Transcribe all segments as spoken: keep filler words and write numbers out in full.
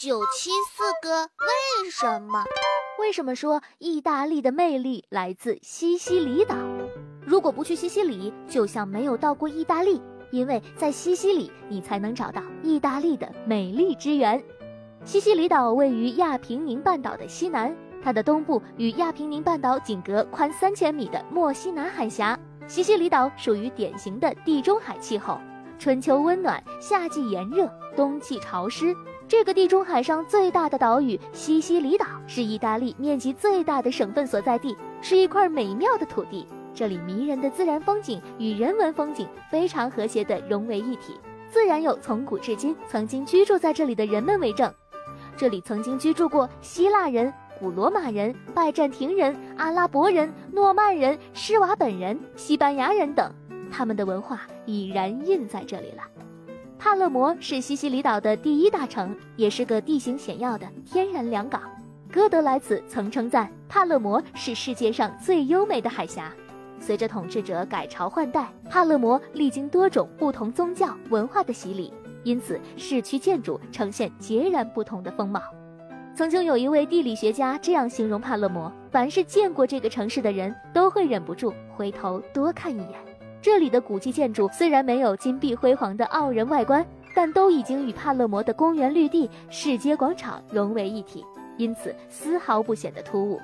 九七四个为什么？ 为什么说意大利的魅力来自西西里岛？如果不去西西里，就像没有到过意大利，因为在西西里你才能找到意大利的美丽之源。西西里岛位于亚平宁半岛的西南，它的东部与亚平宁半岛仅隔宽三千米的墨西拿海峡。西西里岛属于典型的地中海气候，春秋温暖，夏季炎热，冬季潮湿。这个地中海上最大的岛屿西西里岛是意大利面积最大的省份所在地，是一块美妙的土地。这里迷人的自然风景与人文风景非常和谐地融为一体，自然有从古至今曾经居住在这里的人们为证。这里曾经居住过希腊人、古罗马人、拜占庭人、阿拉伯人、诺曼人、施瓦本人、西班牙人等，他们的文化已然印在这里了。帕勒摩是西西里岛的第一大城，也是个地形险要的天然良港。哥德莱茨曾称赞帕勒摩是世界上最优美的海峡。随着统治者改朝换代，帕勒摩历经多种不同宗教文化的洗礼，因此市区建筑呈现截然不同的风貌。曾经有一位地理学家这样形容帕勒摩：凡是见过这个城市的人都会忍不住回头多看一眼。这里的古迹建筑虽然没有金碧辉煌的傲人外观，但都已经与帕勒摩的公园绿地、市街广场融为一体，因此丝毫不显得突兀。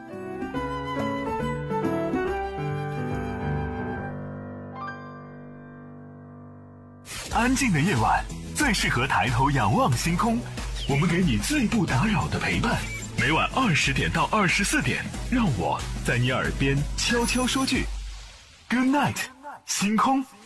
安静的夜晚最适合抬头仰望星空，我们给你最不打扰的陪伴。每晚二十点到二十四点，让我在你耳边悄悄说句 Good night， 星空。